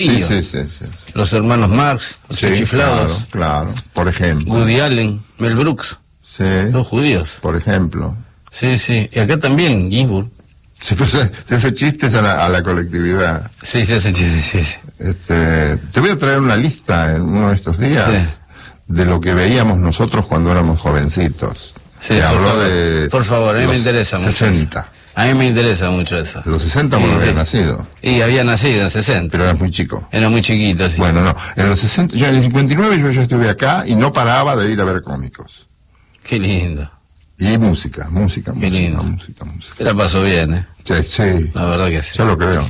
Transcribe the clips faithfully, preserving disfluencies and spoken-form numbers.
Sí, sí, sí, sí. Los hermanos Marx, los sí, chiflados. Claro, claro, por ejemplo. Woody Allen, Mel Brooks. Sí. Los judíos. Por ejemplo. Sí, sí. Y acá también, Ginsburg. Sí, pero se, se hace chistes a la, a la colectividad. Sí, se hace chistes, sí, sí. Este, te voy a traer una lista en uno de estos días sí. de lo que veíamos nosotros cuando éramos jovencitos. Sí, te por habló favor, de por favor, a mí me interesa mucho sesenta. Eso. A mí me interesa mucho eso. De los sesenta vos no habías nacido. Y había nacido en sesenta. Pero eras muy chico. Era muy chiquito, sí. Bueno, no, en los sesenta, yo en el cincuenta y nueve yo ya estuve acá y no paraba de ir a ver cómicos. Qué lindo. Y música, música, Qué música, lindo. música, música. Te la pasó bien, ¿eh? Sí, sí. La verdad que sí. Yo lo creo.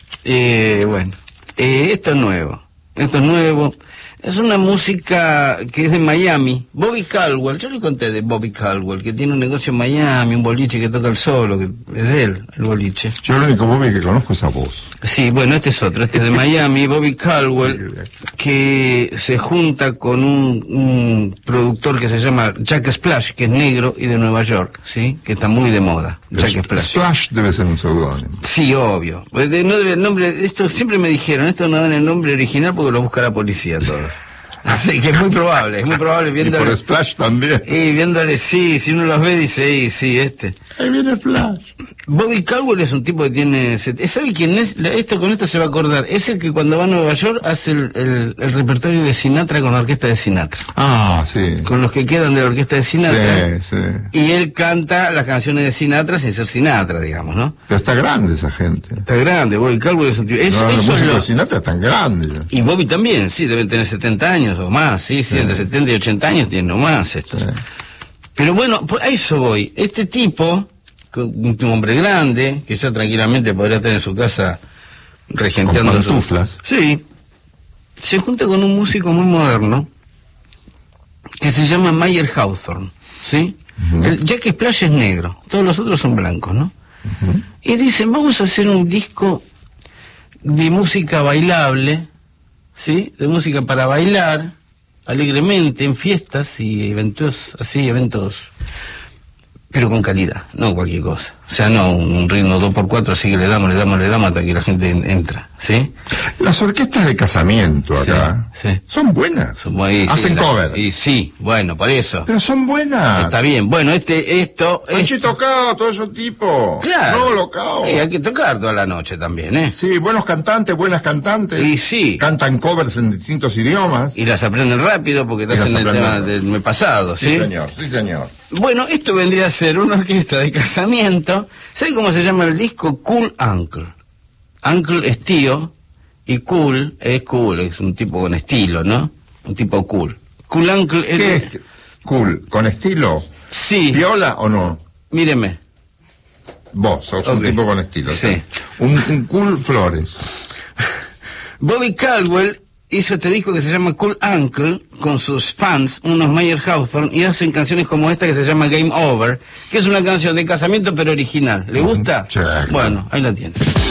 Eh, bueno, eh, esto es nuevo. Esto es nuevo. Es una música que es de Miami. Bobby Caldwell, yo le conté de Bobby Caldwell, que tiene un negocio en Miami, un boliche que toca el solo, que es de él, el boliche. Yo lo único Bobby que conozco es a vos. Sí, bueno, este es otro, este es de Miami, Bobby Caldwell, que se junta con un, un productor que se llama Jack Splash, que es negro y de Nueva York, ¿sí? Que está muy de moda, Jack Splash. Splash debe ser un seudónimo. Sí, obvio. No debe el nombre, esto siempre me dijeron, esto no dan el nombre original porque lo busca la policía todo. Así que es muy probable, es muy probable viéndole. Y por Splash también. Y viéndole, sí, si uno los ve dice, sí, sí, este. Ahí viene Splash. Bobby Caldwell es un tipo que tiene... ¿Sabe quién es? Esto con esto se va a acordar. Es el que cuando va a Nueva York hace el, el, el repertorio de Sinatra con la orquesta de Sinatra. Ah, sí. Con los que quedan de la orquesta de Sinatra. Sí, sí. Y él canta las canciones de Sinatra sin ser Sinatra, digamos, ¿no? Pero está grande esa gente. Está grande, Bobby Caldwell es un tipo... Es, no, eso la música es lo... de Sinatra es tan grande. Ya. Y Bobby también, sí, deben tener setenta años o más, sí, sí, sí, entre setenta y ochenta años tienen o más estos. Sí. Pero bueno, a eso voy. Este tipo... un hombre grande, que ya tranquilamente podría tener en su casa regenteando con pantuflas. Su... Sí. Se junta con un músico muy moderno que se llama Mayer Hawthorne, ¿sí? Uh-huh. El Jack Splash es negro, todos los otros son blancos, ¿no? Uh-huh. Y dicen, vamos a hacer un disco de música bailable, ¿sí? De música para bailar alegremente en fiestas y eventos, así, eventos... pero con calidad, no cualquier cosa. O sea, no un ritmo dos por cuatro, así que le damos, le damos, le damos hasta que la gente entra, ¿sí? Las orquestas de casamiento acá sí, sí. son buenas. Son buenas, hacen sí, cover. La, y sí, bueno, por eso. Pero son buenas. Está bien. Bueno, este, esto... Panchito Cao, todo ese tipo. Claro. No, lo Cao. Sí, hay que tocar toda la noche también, ¿eh? Sí, buenos cantantes, buenas cantantes. Y sí. Cantan covers en distintos idiomas. Y las aprenden rápido porque te hacen el tema del mes pasado, ¿sí? Sí, señor, sí, señor. Bueno, esto vendría a ser una orquesta de casamiento. ¿Sabe cómo se llama el disco? Cool Uncle. Uncle es tío y cool es cool, es un tipo con estilo, ¿no? Un tipo cool. Cool Uncle es... ¿Qué es cool? ¿Con estilo? Sí. ¿Viola o no? Míreme. Vos sos okay. Un tipo con estilo. Sí. Un, un Cool Flores. Bobby Caldwell hizo este disco que se llama Cool Uncle con sus fans, unos Mayer Hawthorne, y hacen canciones como esta que se llama Game Over, que es una canción de casamiento pero original. ¿Le gusta? Sí, claro. Bueno, ahí la tiene.